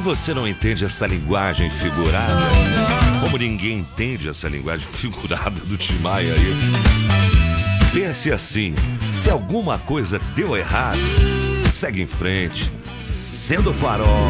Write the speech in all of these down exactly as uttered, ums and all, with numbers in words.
você não entende essa linguagem figurada, como ninguém entende essa linguagem figurada do Tim Maia aí, pense assim: se alguma coisa deu errado, segue em frente, sendo farol.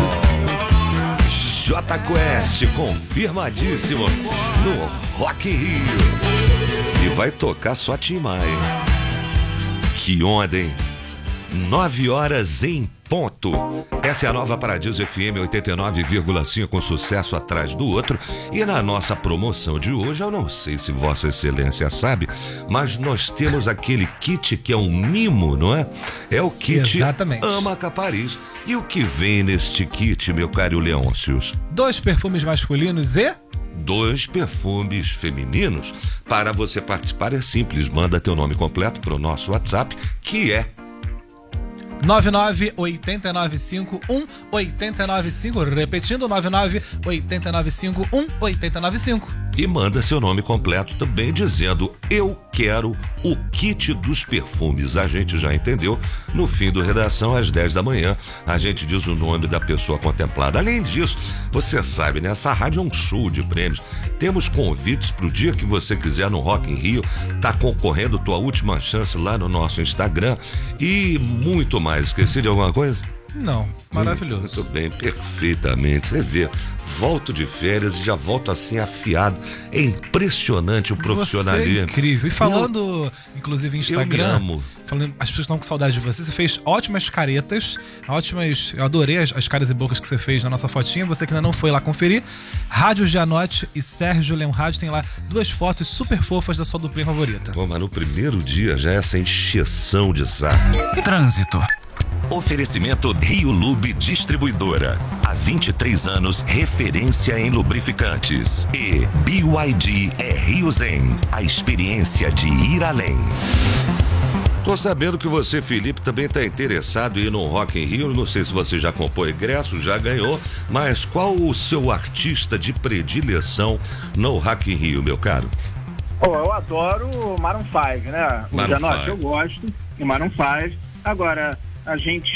J Quest, confirmadíssimo no Rock in Rio. E vai tocar só Tim Maia. Que onda, hein? Nove horas em ponto. Essa é a nova Paradiso F M oitenta e nove vírgula cinco, com sucesso atrás do outro. E na nossa promoção de hoje, eu não sei se Vossa Excelência sabe, mas nós temos aquele kit que é um mimo, não é? É o kit Exatamente. Amaca Paris. E o que vem neste kit, meu caro Leôncios? Dois perfumes masculinos e... dois perfumes femininos. Para você participar é simples, manda teu nome completo para o nosso WhatsApp, que é nove nove oito nove cinco um oito nove cinco, repetindo, nove nove oito nove cinco um oito nove cinco. E manda seu nome completo também dizendo: eu quero o kit dos perfumes. A gente já entendeu. No fim do Redação, às dez da manhã, a gente diz o nome da pessoa contemplada. Além disso, você sabe, né? Essa rádio é um show de prêmios. Temos convites pro dia que você quiser no Rock in Rio. Tá concorrendo tua última chance lá no nosso Instagram. E muito mais. Esqueci de alguma coisa? Não, maravilhoso. Muito bem, perfeitamente. Você vê, volto de férias e já volto assim afiado. É impressionante o profissionalismo. Você é incrível. E falando, eu, inclusive, em Instagram, eu me amo. Falando, as pessoas estão com saudade de você. Você fez ótimas caretas, ótimas. Eu adorei as, as caras e bocas que você fez na nossa fotinha. Você que ainda não foi lá conferir. Rádio Gianotti e Sérgio Leão Rádio tem lá duas fotos super fofas da sua duplinha favorita. Bom, mas no primeiro dia já é essa encheção de saco. Trânsito. Oferecimento Rio Lube Distribuidora. Há vinte e três anos, referência em lubrificantes. E B Y D é Rio Zen, a experiência de ir além. Tô sabendo que você, Felipe, também está interessado em ir no Rock in Rio. Não sei se você já comprou ingresso, já ganhou, mas qual o seu artista de predileção no Rock in Rio, meu caro? Oh, eu adoro o Maroon cinco, né? O Gianotti, eu gosto do Maroon cinco. Agora, a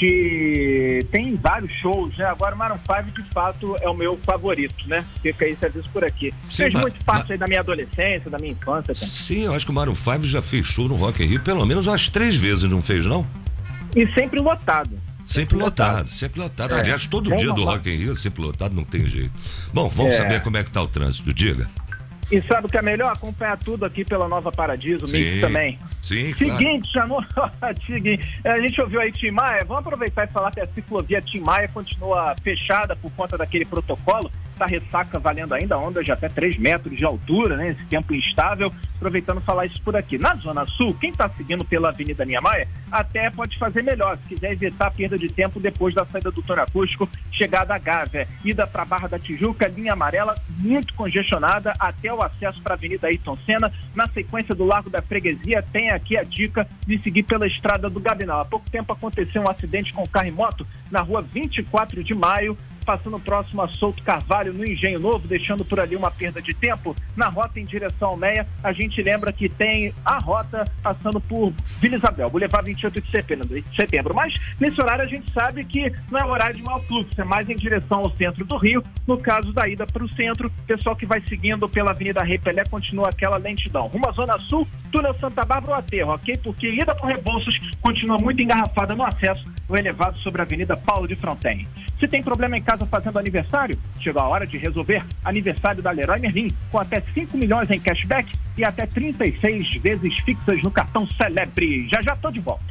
gente tem vários shows, né? Agora o Maroon cinco, de fato, é o meu favorito, né? Fica aí serviço por aqui. Sim, fez ma- muito parte ma- aí da minha adolescência, da minha infância. Também. Sim, eu acho que o Maroon cinco já fez show no Rock in Rio pelo menos umas três vezes, não fez, não? E sempre lotado. Sempre lotado, sempre lotado. É. Aliás, todo Bem dia do lotado. Rock in Rio é sempre lotado, não tem jeito. Bom, vamos É. saber como é que tá o trânsito, diga. E sabe o que é melhor? Acompanhar tudo aqui pela Nova Paradiso, o Mix também. Sim, claro. Seguinte, chamou. Seguinte, a gente ouviu aí Tim Maia. Vamos aproveitar e falar que a ciclovia Tim Maia continua fechada por conta daquele protocolo. Tá ressaca valendo ainda, ondas de até três metros de altura, né? Esse tempo instável. Aproveitando falar isso por aqui. Na Zona Sul, quem tá seguindo pela Avenida Niemeyer até pode fazer melhor, se quiser evitar a perda de tempo depois da saída do túnel acústico, chegada a Gávea. Ida para Barra da Tijuca, linha amarela, muito congestionada até o acesso para a Avenida Ayrton Senna. Na sequência do Largo da Freguesia, tem aqui a dica de seguir pela Estrada do Gabinal. Há pouco tempo aconteceu um acidente com carro e moto na rua vinte e quatro de maio, passando próximo a Souto Carvalho, no Engenho Novo, deixando por ali uma perda de tempo. Na rota em direção ao Meia, a gente lembra que tem a rota passando por Vila Isabel, Boulevard vinte e oito de setembro. Mas nesse horário a gente sabe que não é horário de mau fluxo, é mais em direção ao centro do Rio. No caso da ida para o centro, pessoal que vai seguindo pela Avenida Rei Pelé continua aquela lentidão. Rumo à Zona Sul, túnel Santa Bárbara, o aterro, ok? Porque ida por Rebouças continua muito engarrafada no acesso, o elevado sobre a Avenida Paulo de Fronten. Se tem problema em casa fazendo aniversário, chegou a hora de resolver. Aniversário da Leroy Merlin, com até cinco milhões em cashback e até trinta e seis vezes fixas no cartão Celebre. Já já tô de volta.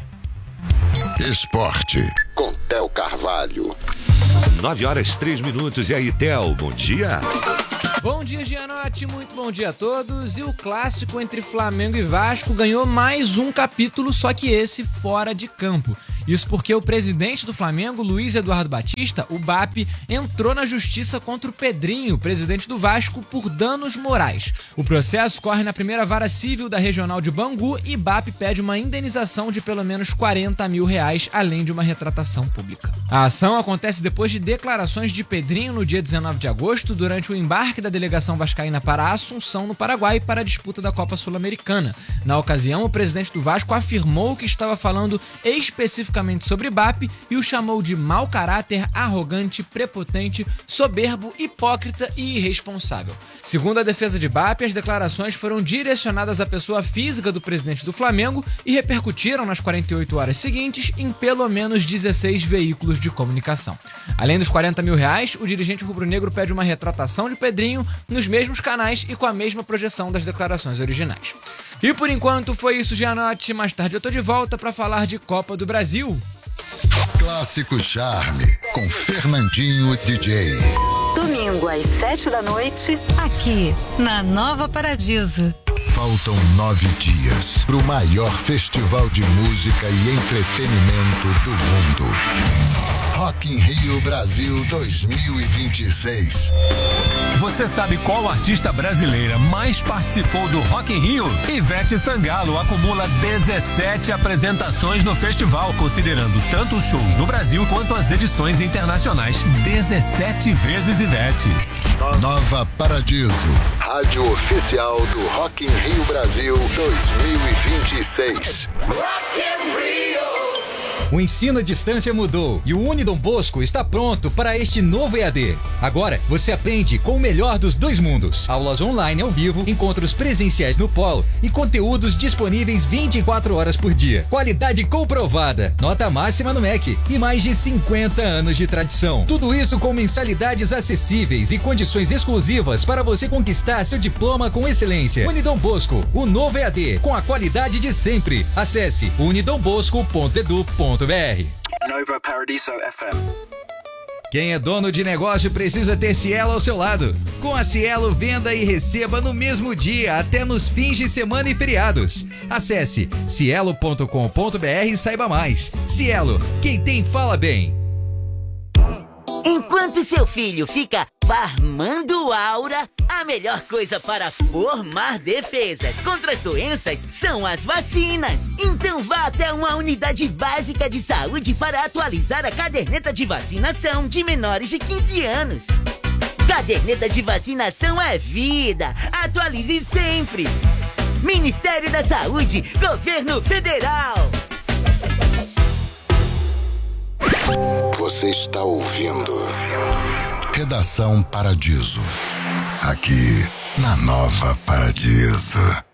Esporte, com Theo Carvalho. Nove horas, três minutos. E aí, Theo, bom dia. Bom dia, Gianotti, muito bom dia a todos. E o clássico entre Flamengo e Vasco ganhou mais um capítulo, só que esse fora de campo. Isso porque o presidente do Flamengo, Luiz Eduardo Batista, o B A P, entrou na justiça contra o Pedrinho, presidente do Vasco, por danos morais. O processo corre na primeira vara civil da Regional de Bangu e B A P pede uma indenização de pelo menos quarenta mil reais, além de uma retratação pública. A ação acontece depois de declarações de Pedrinho no dia dezenove de agosto, durante o embarque da delegação vascaína para Assunção, no Paraguai, para a disputa da Copa Sul-Americana. Na ocasião, o presidente do Vasco afirmou que estava falando especificamente especificamente sobre Bap e o chamou de mau caráter, arrogante, prepotente, soberbo, hipócrita e irresponsável. Segundo a defesa de Bap, as declarações foram direcionadas à pessoa física do presidente do Flamengo e repercutiram nas quarenta e oito horas seguintes em pelo menos dezesseis veículos de comunicação. Além dos quarenta mil reais, o dirigente rubro-negro pede uma retratação de Pedrinho nos mesmos canais e com a mesma projeção das declarações originais. E por enquanto foi isso, Gianotti. Mais tarde eu tô de volta para falar de Copa do Brasil. Clássico Charme, com Fernandinho D J. Domingo às sete da noite, aqui na Nova Paradiso. Faltam nove dias para o maior festival de música e entretenimento do mundo. Rock in Rio Brasil dois mil e vinte e seis. Você sabe qual artista brasileira mais participou do Rock in Rio? Ivete Sangalo acumula dezessete apresentações no festival, considerando tanto os shows no Brasil quanto as edições internacionais. dezessete vezes Ivete. Nova Paradiso, rádio oficial do Rock in Rio Brasil dois mil e vinte e seis. Rock in Rio. O ensino à distância mudou e o Unidom Bosco está pronto para este novo E A D. Agora, você aprende com o melhor dos dois mundos. Aulas online ao vivo, encontros presenciais no polo e conteúdos disponíveis vinte e quatro horas por dia. Qualidade comprovada, nota máxima no M E C e mais de cinquenta anos de tradição. Tudo isso com mensalidades acessíveis e condições exclusivas para você conquistar seu diploma com excelência. Unidom Bosco, o novo E A D, com a qualidade de sempre. Acesse unidombosco ponto edu ponto br. Nova Paradiso F M. Quem é dono de negócio precisa ter Cielo ao seu lado. Com a Cielo, venda e receba no mesmo dia, até nos fins de semana e feriados. Acesse cielo ponto com ponto br e saiba mais. Cielo, quem tem fala bem. Enquanto seu filho fica farmando aura, a melhor coisa para formar defesas contra as doenças são as vacinas. Então vá até uma unidade básica de saúde para atualizar a caderneta de vacinação de menores de quinze anos. Caderneta de vacinação é vida. Atualize sempre. Ministério da Saúde, Governo Federal. Você está ouvindo Redação Paradiso, aqui na Nova Paradiso.